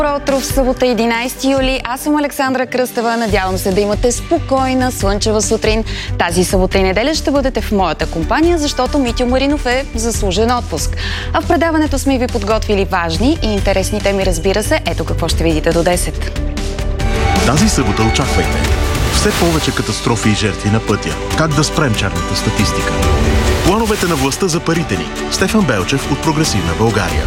Добро утро в събота 11 юли. Аз съм Александра Кръстева. Надявам се да имате спокойна, слънчева сутрин. Тази събота и неделя ще бъдете в моята компания, защото Митьо Маринов е в заслужен отпуск. А в предаването сме ви подготвили важни и интересни теми, разбира се. Ето какво ще видите до 10. Тази събота очаквайте все повече катастрофи и жертви на пътя. Как да спрем черната статистика? Плановете на властта за парите ни. Стефан Белчев от Прогресивна България.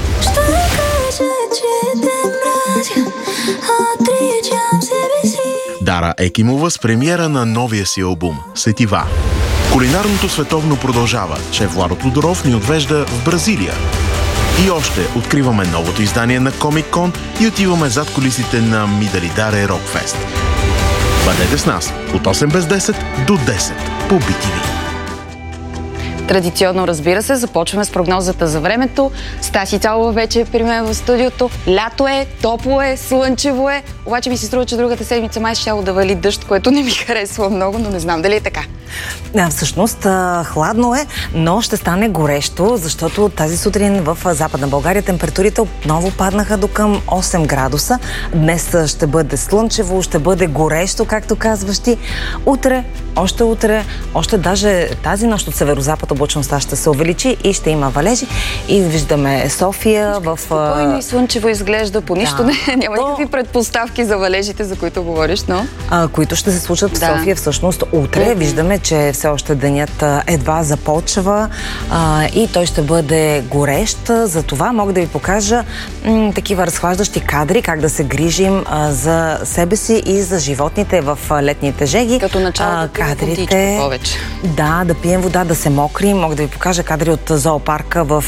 Дара Екимова с премиера на новия си албум «Сетива». Кулинарното световно продължава. Шеф Владо Тодоров ни отвежда в Бразилия. И още откриваме новото издание на Комик Кон и отиваме зад кулисите на Мидалидаре Рокфест. Бъдете с нас от 8 без 10 до 10 по BTV. Традиционно, разбира се, започваме с прогнозата за времето. Стаси Цалова вече е при мен в студиото. Лято е, топло е, слънчево е. Обаче ми се струва, че другата седмица май щяло да вали дъжд, което не ми харесва много, но не знам дали е така. Да, всъщност хладно е, но ще стане горещо, защото тази сутрин в Западна България температурите отново паднаха до към 8 градуса. Днес ще бъде слънчево, ще бъде горещо, както казваш ти. Утре, още даже тази нощ от северозапад облачността ще се увеличи и ще има валежи. И виждаме София в... Спокойно и слънчево изглежда, по нищо няма никакви предпоставки за валежите, за които говориш, но... които ще се случат в София всъщност утре. Виждаме, че все още денят едва започва и той ще бъде горещ. За това мога да ви покажа такива разхлаждащи кадри, как да се грижим за себе си и за животните в летните жеги. Като начало кадрите повече. Да, да пием вода, да се мокрим. Мога да ви покажа кадри от зоопарка в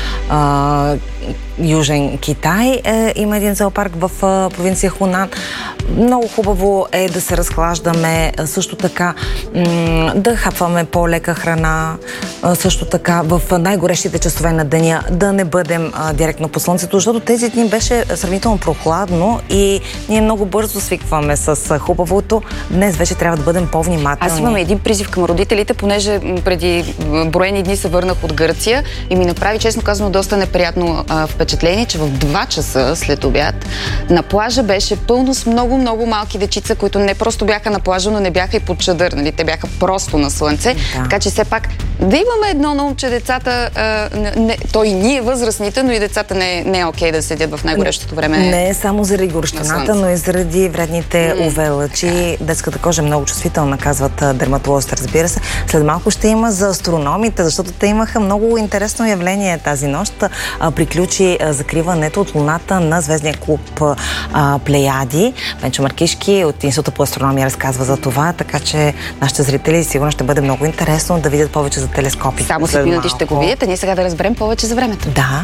Южен Китай. Има един зоопарк в провинция Хунан. Много хубаво е да се разхлаждаме, също така да хапваме по-лека храна, също така в най-горещите часове на деня да не бъдем директно по слънцето, защото тези дни беше сравнително прохладно и ние много бързо свикваме с хубавото. Днес вече трябва да бъдем по-внимателни. Аз имам един призив към родителите, понеже преди броени дни се върнах от Гърция и ми направи, честно казано, доста неприятно впечатление, че в 2 часа след обяд на плажа беше пълно с много малки дечица, които не просто бяха на плажа, но не бяха и под чадър, нали? Те бяха просто на слънце. Да. Така че все пак да имаме едно на ум, че децата, то и ние възрастните, но и децата не е окей да седят в най-горещото време. Не е само заради горещината, но и заради вредните UV-лъчи. Детската кожа е много чувствителна, казват дерматолозите, разбира се. След малко ще има за астрономите, защото те имаха много интересно явление тази нощ. Приключи закриването от луната на звездния клуб Плеяди. Пенчо Маркишки от Института по астрономия разказва за това, така че нашите зрители сигурно ще бъде много интересно да видят повече за телескопите. Само след минути ще го видят, а ние сега да разберем повече за времето. Да.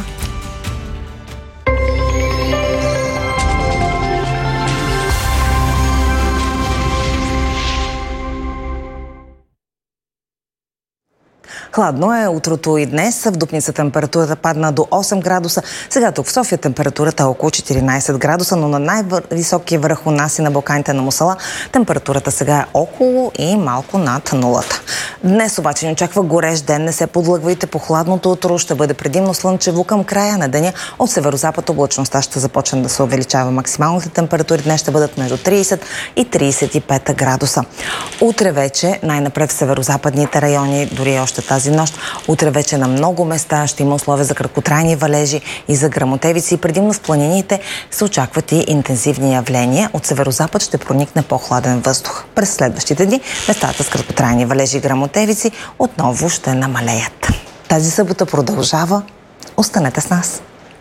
Хладно е утрото и днес. В Дупница температурата падна до 8 градуса. Сега тук в София температурата е около 14 градуса, но на най-високия връх у нас и на Балканите на Мусала температурата сега е около и малко над нулата. Днес обаче ни очаква горещ ден. Не се подлъгвайте, по хладното утро ще бъде предимно слънчево. Към края на деня от северозапад облачността ще започне да се увеличава. Максималните температури днес ще бъдат между 30 и 35 градуса. Утре вече най-напред в северозападните райони, дори още тази нощ. Утре вече на много места ще има условия за краткотрайни валежи и за гръмотевици. Предимно в планините се очакват и интензивни явления. От северозапад ще проникне по-хладен въздух. През следващите дни местата с краткотрайни валежи и гръмотевици отново ще намалеят. Тази събота продължава. Останете с нас!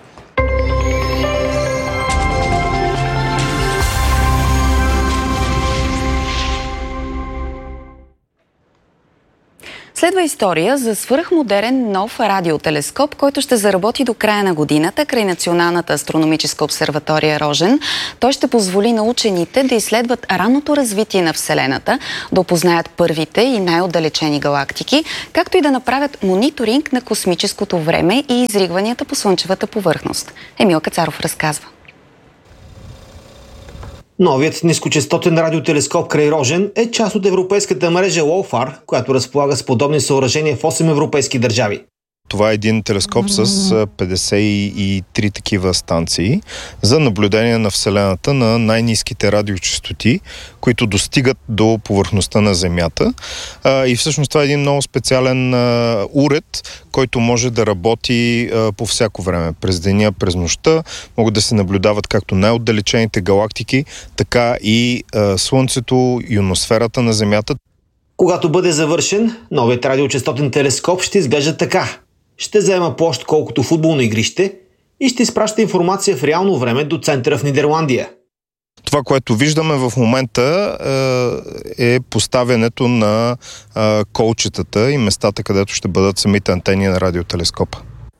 Следва история за свръхмодерен нов радиотелескоп, който ще заработи до края на годината край Националната астрономическа обсерватория Рожен. Той ще позволи на учените да изследват ранното развитие на Вселената, да опознаят първите и най-отдалечени галактики, както и да направят мониторинг на космическото време и изригванията по Слънчевата повърхност. Емил Кацаров разказва. Новият нискочестотен радиотелескоп край Рожен е част от европейската мрежа LOFAR, която разполага с подобни съоръжения в 8 европейски държави. Това е един телескоп с 53 такива станции за наблюдение на Вселената на най-ниските радиочестоти, които достигат до повърхността на Земята. И всъщност това е един много специален уред, който може да работи по всяко време. През деня, през нощта могат да се наблюдават както най-отдалечените галактики, така и Слънцето, ионосферата на Земята. Когато бъде завършен, новият радиочестотен телескоп ще изглежда така. Ще заема площ колкото футболно игрище и ще изпраща информация в реално време до центъра в Нидерландия. Това, което виждаме в момента е поставянето на колчетата и местата, където ще бъдат самите антени на радиотелескопа.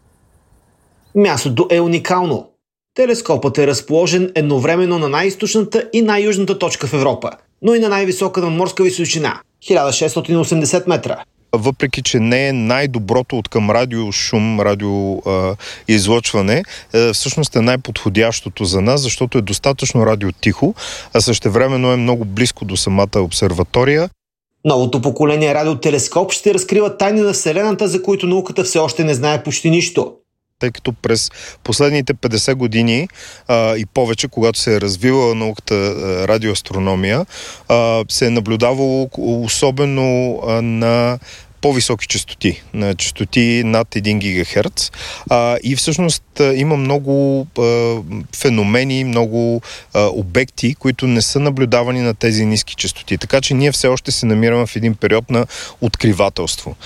Мястото е уникално. Телескопът е разположен едновременно на най-източната и най-южната точка в Европа, но и на най-висока надморска височина – 1680 метра. Въпреки че не е най-доброто от към радиошум, радиоизлъчване, всъщност е най-подходящото за нас, защото е достатъчно радиотихо, а същевременно е много близко до самата обсерватория. Новото поколение радиотелескоп ще разкрива тайни на Вселената, за които науката все още не знае почти нищо. Тъй като през последните 50 години и повече, когато се е развивала науката радиоастрономия, се е наблюдавало особено на по-високи честоти, на честоти над 1 ГГц. И всъщност има много феномени, много обекти, които не са наблюдавани на тези ниски честоти. Така че ние все още се намираме в един период на откривателство.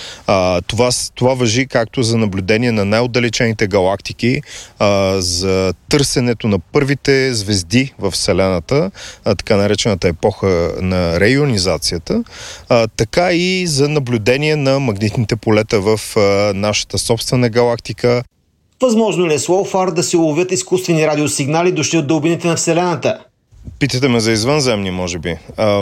Това важи както за наблюдение на най-отдалечените галактики, за търсенето на първите звезди в Вселената, така наречената епоха на реионизацията, така и за наблюдение на магнитните полета в нашата собствена галактика. Възможно ли е с LOFAR да се уловят изкуствени радиосигнали, дошли от дълбините на Вселената? Питате ме за извънземни, може би.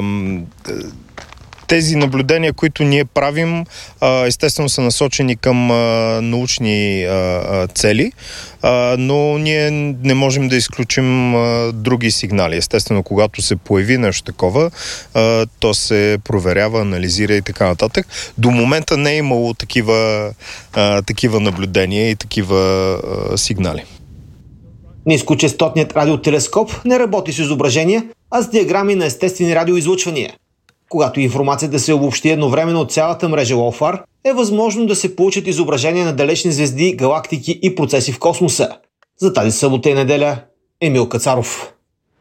Тези наблюдения, които ние правим, естествено са насочени към научни цели, но ние не можем да изключим други сигнали. Естествено, когато се появи нещо такова, то се проверява, анализира и така нататък. До момента не е имало такива наблюдения и такива сигнали. Нискочестотният радиотелескоп не работи с изображения, а с диаграми на естествени радиоизлъчвания. Когато информацията се обобщи едновременно от цялата мрежа LOFAR, е възможно да се получат изображения на далечни звезди, галактики и процеси в космоса. За тази събота и неделя Емил Кацаров.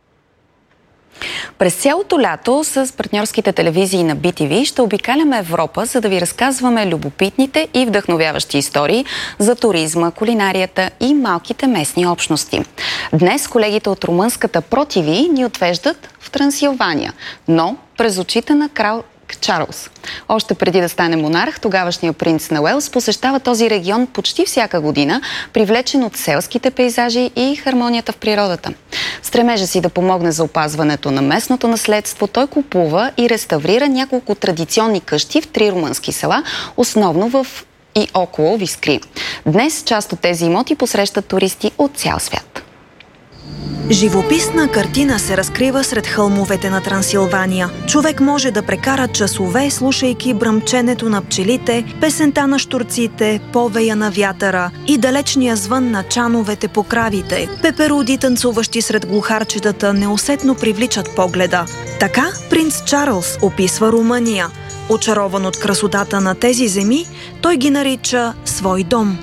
През цялото лято с партньорските телевизии на BTV ще обикаляме Европа, за да ви разказваме любопитните и вдъхновяващи истории за туризма, кулинарията и малките местни общности. Днес колегите от румънската ProTV ни отвеждат в Трансилвания, но през очите на крал Чарлз. Още преди да стане монарх, тогавашният принц на Уелс посещава този регион почти всяка година, привлечен от селските пейзажи и хармонията в природата. Стремежа си да помогне за опазването на местното наследство, той купува и реставрира няколко традиционни къщи в 3 румънски села, основно в и около Вискри. Днес част от тези имоти посрещат туристи от цял свят. Живописна картина се разкрива сред хълмовете на Трансилвания. Човек може да прекара часове, слушайки бръмченето на пчелите, песента на щурците, повея на вятъра и далечния звън на чановете по кравите. Пеперуди, танцуващи сред глухарчетата, неусетно привличат погледа. Така принц Чарлз описва Румъния. Очарован от красотата на тези земи, той ги нарича свой дом.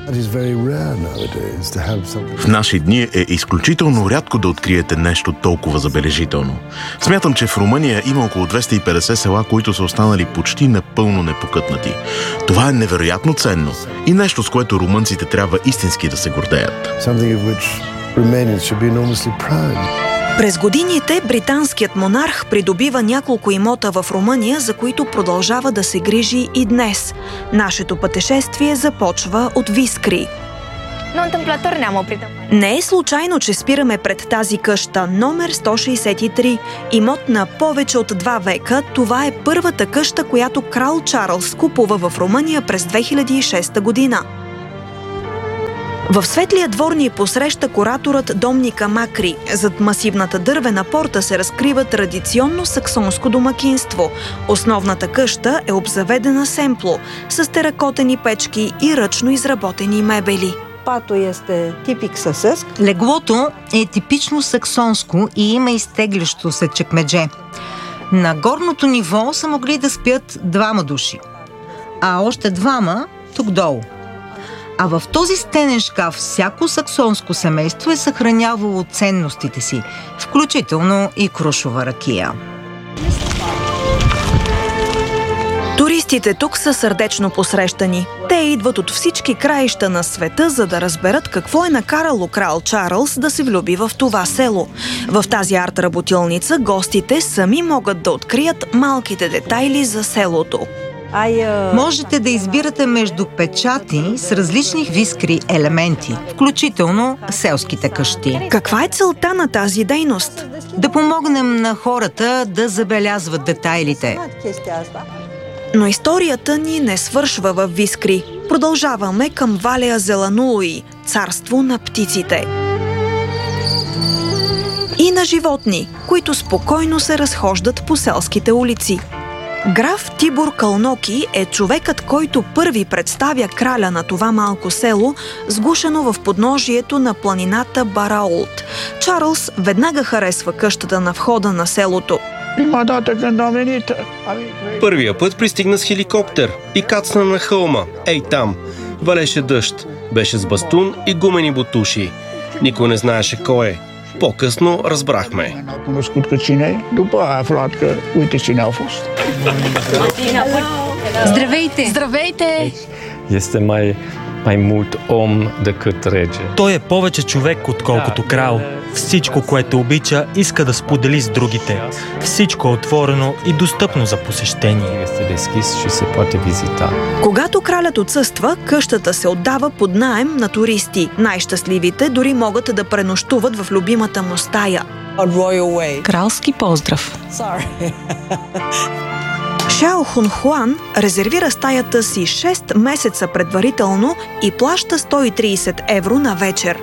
В наши дни е изключително рядко да откриете нещо толкова забележително. Смятам, че в Румъния има около 250 села, които са останали почти напълно непокътнати. Това е невероятно ценно и нещо, с което румънците трябва истински да се гордеят. През годините британският монарх придобива няколко имота в Румъния, за които продължава да се грижи и днес. Нашето пътешествие започва от Вискри. Не е случайно, че спираме пред тази къща, номер 163. Имот на повече от 2 века, това е първата къща, която крал Чарлз купува в Румъния през 2006 година. В светлия двор ни посреща кураторът Домника Макри. Зад масивната дървена порта се разкрива традиционно саксонско домакинство. Основната къща е обзаведена семпло, с теракотени печки и ръчно изработени мебели. Леглото е типично саксонско и има изтеглящо се чекмедже. На горното ниво са могли да спят 2 души, а още 2 тук долу. А в този стенен шкаф всяко саксонско семейство е съхранявало ценностите си, включително и крушова ракия. Туристите тук са сърдечно посрещани. Те идват от всички краища на света, за да разберат какво е накарало крал Чарлз да се влюби в това село. В тази арт-работилница гостите сами могат да открият малките детайли за селото. Можете да избирате между печати с различни вискри елементи, включително селските къщи. Каква е целта на тази дейност? Да помогнем на хората да забелязват детайлите. Но историята ни не свършва в Вискри. Продължаваме към Валеа Зеланулуи, царство на птиците. И на животни, които спокойно се разхождат по селските улици. Граф Тибор Кълноки е човекът, който първи представя краля на това малко село, сгушено в подножието на планината Бараулт. Чарлз веднага харесва къщата на входа на селото. Първия път пристигна с хеликоптер и кацна на хълма. Ей там. Валеше дъжд. Беше с бастун и гумени бутуши. Никой не знаеше кой е. По-късно разбрахме. Здравейте! Здравейте! Este mai mult om decât rege. Той е повече човек, отколкото крал. Всичко, което обича, иска да сподели с другите. Всичко е отворено и достъпно за посещение. Este deschis și se poate vizita. Когато кралят отсъства, къщата се отдава под наем на туристи. Най-щастливите дори могат да пренощуват в любимата му стая. Кралски поздрав! Шао Хун Хуан резервира стаята си 6 месеца предварително и плаща 130 евро на вечер.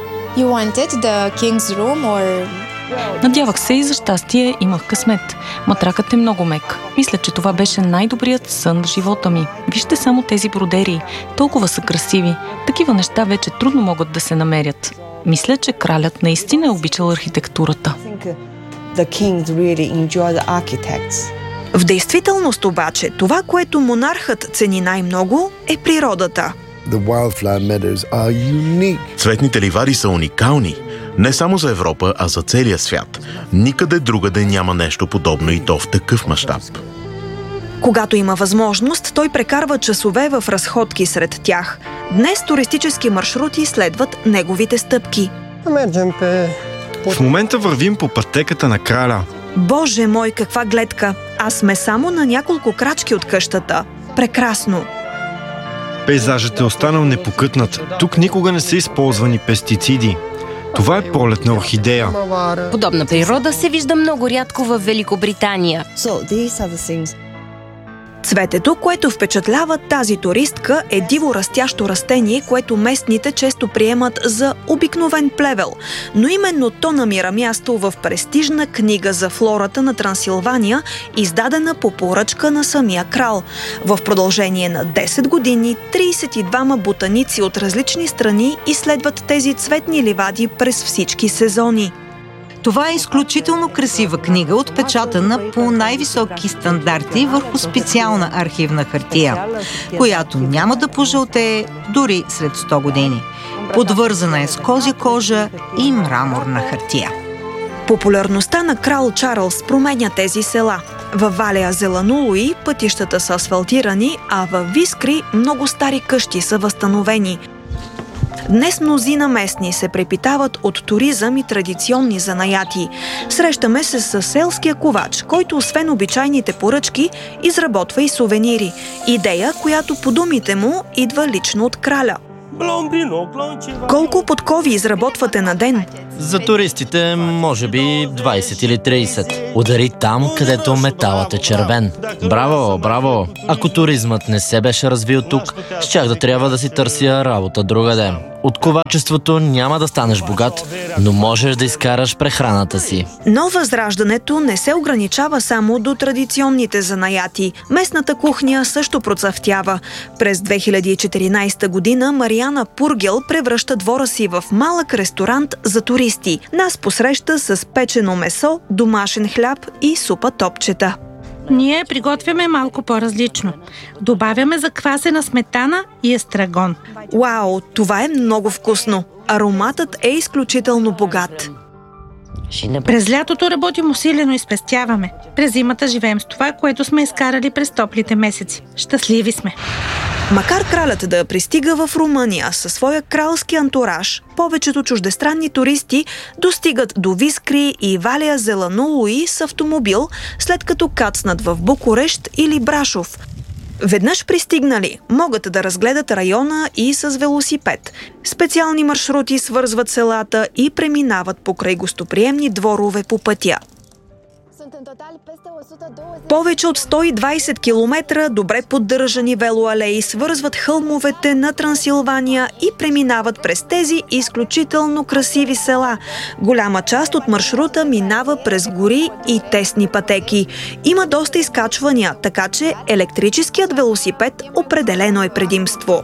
Надявах се и за щастие имах късмет. Матракът е много мек. Мисля, че това беше най-добрият сън в живота ми. Вижте само тези бродерии. Толкова са красиви. Такива неща вече трудно могат да се намерят. Мисля, че кралят наистина е обичал архитектурата. В действителност обаче, това, което монархът цени най-много, е природата. Цветните ливади са уникални. Не само за Европа, а за целия свят. Никъде другаде няма нещо подобно и то в такъв мащаб. Когато има възможност, той прекарва часове в разходки сред тях. Днес туристически маршрути следват неговите стъпки. В момента вървим по пътеката на краля. Боже мой, каква гледка! А сме само на няколко крачки от къщата. Прекрасно! Пейзажът е останал непокътнат. Тук никога не са използвани пестициди. Това е пролетна орхидея. Подобна природа се вижда много рядко в Великобритания. Цветето, което впечатлява тази туристка, е диво растящо растение, което местните често приемат за обикновен плевел. Но именно то намира място в престижна книга за флората на Трансилвания, издадена по поръчка на самия крал. В продължение на 10 години 32 ботаници от различни страни изследват тези цветни ливади през всички сезони. Това е изключително красива книга, отпечатана по най-високи стандарти върху специална архивна хартия, която няма да пожълтее дори след 100 години. Подвързана е с козя кожа и мраморна хартия. Популярността на крал Чарлз променя тези села. Във Валеа Зеланулуи пътищата са асфалтирани, а във Вискри много стари къщи са възстановени. Днес мнозина местни се препитават от туризъм и традиционни занаяти. Срещаме се с селския ковач, който освен обичайните поръчки, изработва и сувенири. Идея, която по думите му идва лично от краля. Колко подкови изработвате на ден? За туристите може би 20 или 30. Удари там, където металът е червен. Браво, браво! Ако туризмът не се беше развил тук, щях да трябва да си търся работа другаде. От ковачеството няма да станеш богат, но можеш да изкараш прехраната си. Но възраждането не се ограничава само до традиционните занаяти. Местната кухня също процъфтява. През 2014 година Мариана Пургел превръща двора си в малък ресторант за туристи. Нас посреща с печено месо, домашен хляб и супа топчета. Ние приготвяме малко по-различно. Добавяме заквасена сметана и естрагон. Вау, това е много вкусно. Ароматът е изключително богат. През лятото работим усилено и спестяваме. През зимата живеем с това, което сме изкарали през топлите месеци. Щастливи сме. Макар кралят да пристига в Румъния със своя кралски антураж, повечето чуждестранни туристи достигат до Вискри и Валия Зеланулуи с автомобил, след като кацнат в Букурещ или Брашов. Веднъж пристигнали, могат да разгледат района и с велосипед. Специални маршрути свързват селата и преминават покрай гостоприемни дворове по пътя. Повече от 120 км добре поддържани велоалеи свързват хълмовете на Трансилвания и преминават през тези изключително красиви села. Голяма част от маршрута минава през гори и тесни пътеки. Има доста изкачвания, така че електрическият велосипед определено е предимство.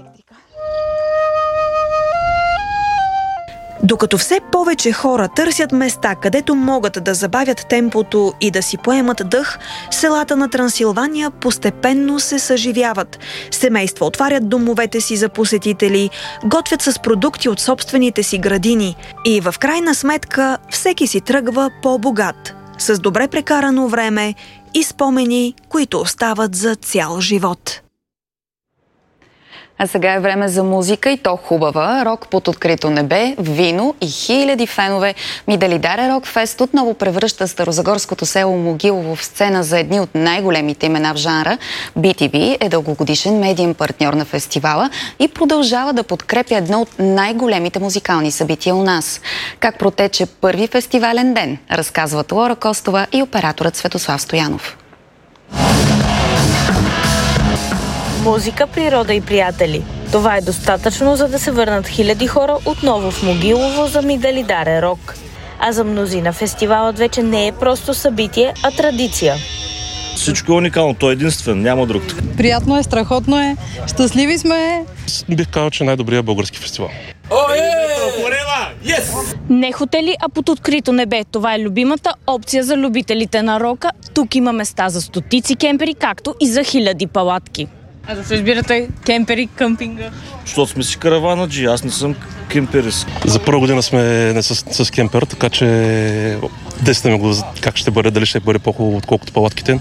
Докато все повече хора търсят места, където могат да забавят темпото и да си поемат дъх, селата на Трансилвания постепенно се съживяват. Семейства отварят домовете си за посетители, готвят с продукти от собствените си градини и в крайна сметка всеки си тръгва по-богат, с добре прекарано време и спомени, които остават за цял живот. А сега е време за музика и то хубава. Рок под открито небе, вино и хиляди фенове. Миделидаре Рок Фест отново превръща старозагорското село Могилово в сцена за едни от най-големите имена в жанра. BTV е дългогодишен медиен партньор на фестивала и продължава да подкрепя едно от най-големите музикални събития у нас. Как протече първи фестивален ден, разказват Лора Костова и операторът Светослав Стоянов. Музика, природа и приятели. Това е достатъчно, за да се върнат хиляди хора отново в Могилово за Миделидаре Рок. А за мнозина фестивалът вече не е просто събитие, а традиция. Всичко е уникално, той е единствен, няма друг. Приятно е, страхотно е, щастливи сме. Бих казал, че най-добрият български фестивал. Не хотели, а под открито небе. Това е любимата опция за любителите на рока. Тук има места за стотици кемпери, както и за хиляди палатки. А да се избирате кемпери, къмпинга? Защото сме си караванаджи, аз не съм кемперист. За първа година сме с кемпер, така че действаме го как ще бъде, дали ще бъде по-хубаво, отколкото палатките.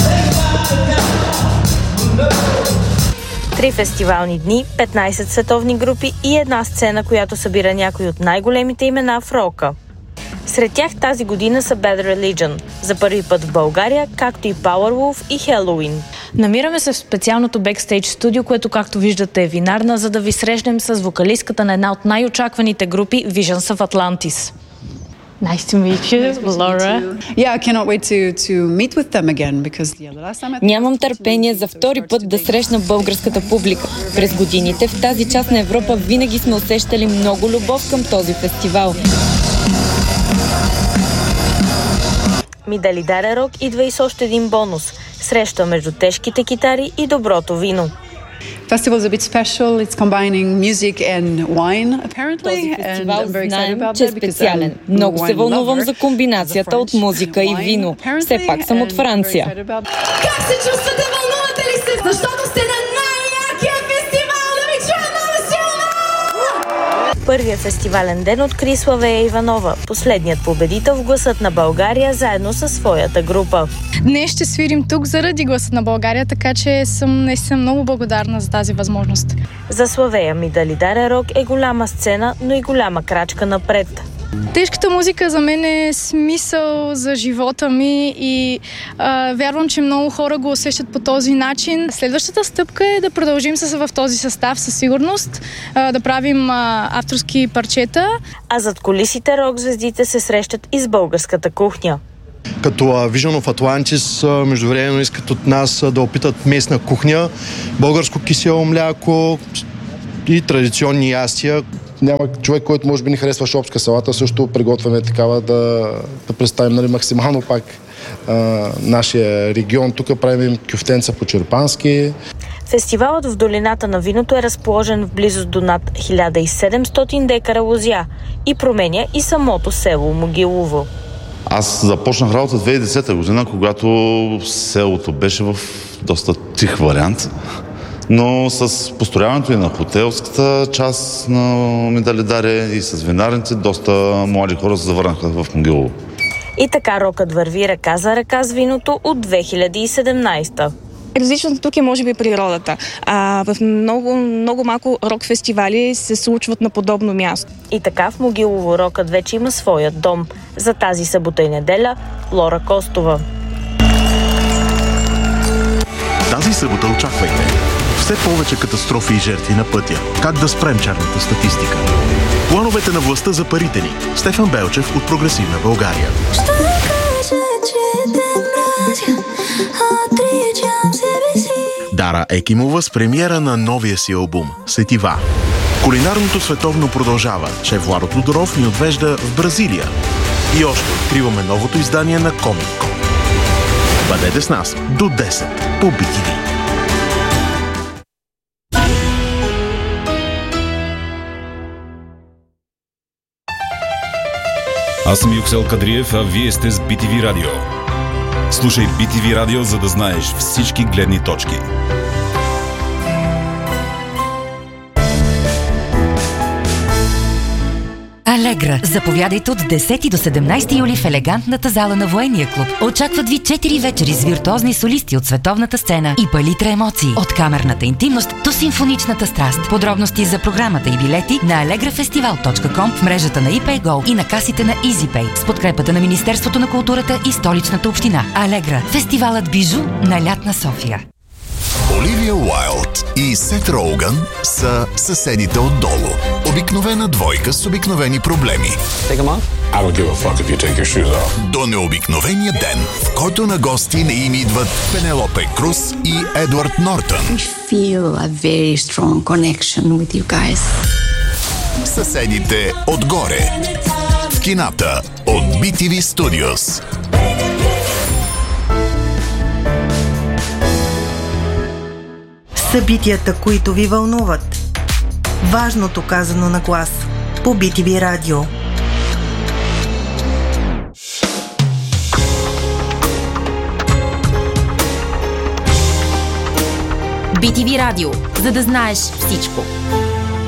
3 фестивални дни, 15 световни групи и една сцена, която събира някои от най-големите имена в рока. Сред тях тази година са Bad Religion, за първи път в България, както и Powerwolf и Halloween. Намираме се в специалното бекстейдж студио, което, както виждате, е винарна, за да ви срещнем с вокалистката на една от най-очакваните групи Visions of Atlantis. Nice to meet you, Laura. Yeah, I cannot wait to meet with them again because the last time Нямам търпение за втори път да срещна българската публика. През годините в тази част на Европа винаги сме усещали много любов към този фестивал. Миделидаре Рок идва и с още един бонус – среща между тежките китари и доброто вино. Festival is a bit special. It's combining music and wine, apparently. Този фестивал знаем, че е специален. Много се вълнувам за комбинацията от музика и вино. Все пак съм от Франция. Как се чувствате? Вълнувате ли се? Защото сте на най-якия фестивал! Да ви чуя много силно! Първият фестивален ден откри Славея Иванова, последният победител в Гласът на България, заедно със своята група. Днес ще свирим тук заради Гласът на България, така че съм наистина много благодарна за тази възможност. За Славея Миделидаре Рок е голяма сцена, но и голяма крачка напред. Тежката музика за мен е смисъл за живота ми и вярвам, че много хора го усещат по този начин. Следващата стъпка е да продължим в този състав със сигурност, да правим авторски парчета. А зад кулисите рок-звездите се срещат и с българската кухня. Като Vision of Atlantis междувременно искат от нас да опитат местна кухня, българско кисело мляко, и традиционни ястия. Няма човек, който може би не харесва шопска салата, също приготвяме такава да представим, нали, максимално пак нашия регион. Тук правим кюфтенца по-черпански. Фестивалът в долината на виното е разположен в близост до над 1700 декара лозя и променя и самото село Могилово. Аз започнах работа 2010 година, когато селото беше в доста тих вариант, но с построяването и на хотелската част на Медалидаре и с винарници, доста млади хора се завърнаха в Могилово. И така рокът върви ръка за ръка с виното от 2017. Различното тук е може би природата. В много малко рок фестивали се случват на подобно място. И така в Могилово рокът вече има своят дом. За тази събота и неделя Лора Костова. Тази събота очаквайте все повече катастрофи и жертви на пътя. Как да спрем черната статистика? Плановете на властта за парите ни. Стефан Белчев от Прогресивна България. Дара Екимова с премиера на новия си албум «Сетива». Кулинарното световно продължава. Шеф Владо Тодоров ни отвежда в Бразилия. И още откриваме новото издание на Комик Кон. Бъдете с нас до 10 по BTV. Аз съм Юксел Кадриев, а вие сте с BTV Радио. Слушай BTV Радио, за да знаеш всички гледни точки. Алегра. Заповядайте от 10 до 17 юли в елегантната зала на Военния клуб. Очакват ви 4 вечери с виртуозни солисти от световната сцена и палитра емоции. От камерната интимност до симфоничната страст. Подробности за програмата и билети на allegrafestival.com, в мрежата на ePayGo и на касите на EasyPay с подкрепата на Министерството на културата и Столичната община. Алегра. Фестивалът бижу на лятна София. Оливия Уайлд и Сет Роуган са съседите отдолу. Обикновена двойка с обикновени проблеми. До необикновения ден, в който на гости не им идват Пенелопе Круз и Едвард Нортън. Съседите отгоре. В кината от BTV Studios. Събитията, които ви вълнуват. Важното казано на глас. По BTV Радио. BTV Радио. За да знаеш всичко.